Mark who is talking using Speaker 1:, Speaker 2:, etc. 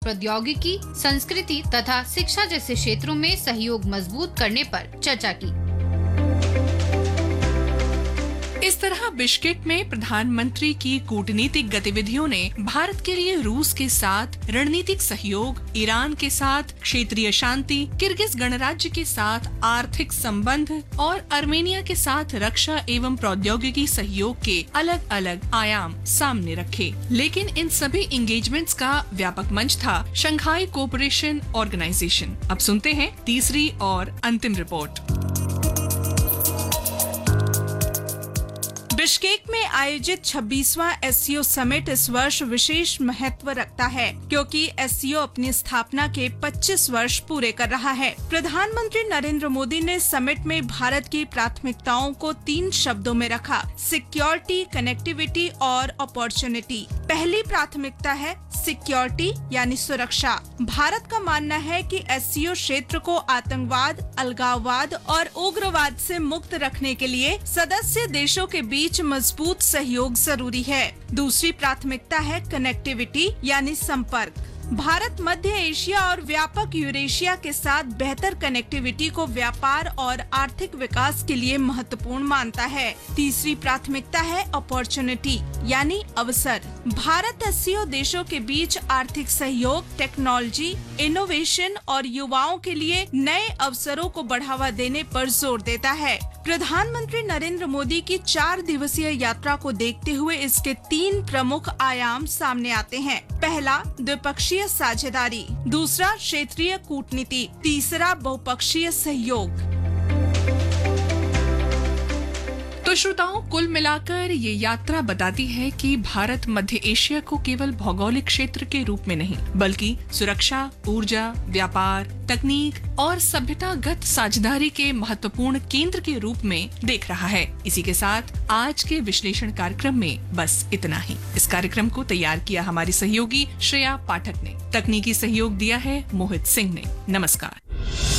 Speaker 1: प्रौद्योगिकी, संस्कृति तथा शिक्षा जैसे क्षेत्रों में सहयोग मजबूत करने पर चर्चा की।
Speaker 2: इस तरह बिश्केक में प्रधानमंत्री की कूटनीतिक गतिविधियों ने भारत के लिए रूस के साथ रणनीतिक सहयोग, ईरान के साथ क्षेत्रीय शांति, किर्गिज गणराज्य के साथ आर्थिक संबंध और अर्मेनिया के साथ रक्षा एवं प्रौद्योगिकी सहयोग के अलग अलग आयाम सामने रखे। लेकिन इन सभी एंगेजमेंट्स का व्यापक मंच था शंघाई कोऑपरेशन ऑर्गेनाइजेशन। अब सुनते हैं तीसरी और अंतिम रिपोर्ट।
Speaker 3: बिश्केक में आयोजित 26वां एससीओ समिट इस वर्ष विशेष महत्व रखता है क्योंकि एससीओ अपनी स्थापना के 25 वर्ष पूरे कर रहा है। प्रधानमंत्री नरेंद्र मोदी ने समिट में भारत की प्राथमिकताओं को 3 शब्दों में रखा: सिक्योरिटी, कनेक्टिविटी और अपॉर्चुनिटी। पहली प्राथमिकता है सिक्योरिटी यानी सुरक्षा। भारत का मानना है कि एससीओ क्षेत्र को आतंकवाद, अलगाववाद और उग्रवाद से मुक्त रखने के लिए सदस्य देशों के बीच मजबूत सहयोग जरूरी है। दूसरी प्राथमिकता है कनेक्टिविटी यानी संपर्क। भारत मध्य एशिया और व्यापक यूरेशिया के साथ बेहतर कनेक्टिविटी को व्यापार और आर्थिक विकास के लिए महत्वपूर्ण मानता है। तीसरी प्राथमिकता है अपॉर्चुनिटी यानी अवसर। भारत एससीओ देशों के बीच आर्थिक सहयोग, टेक्नोलॉजी, इनोवेशन और युवाओं के लिए नए अवसरों को बढ़ावा देने पर जोर देता है। प्रधानमंत्री नरेंद्र मोदी की 4 दिवसीय यात्रा को देखते हुए इसके 3 प्रमुख आयाम सामने आते हैं। पहला, द्विपक्षीय साझेदारी। दूसरा, क्षेत्रीय कूटनीति। तीसरा, बहुपक्षीय सहयोग।
Speaker 2: तो श्रोताओं, कुल मिलाकर ये यात्रा बताती है कि भारत मध्य एशिया को केवल भौगोलिक क्षेत्र के रूप में नहीं बल्कि सुरक्षा, ऊर्जा, व्यापार, तकनीक और सभ्यतागत साझेदारी के महत्वपूर्ण केंद्र के रूप में देख रहा है। इसी के साथ आज के विश्लेषण कार्यक्रम में बस इतना ही। इस कार्यक्रम को तैयार किया हमारी सहयोगी श्रेया पाठक ने, तकनीकी सहयोग दिया है मोहित सिंह ने। नमस्कार।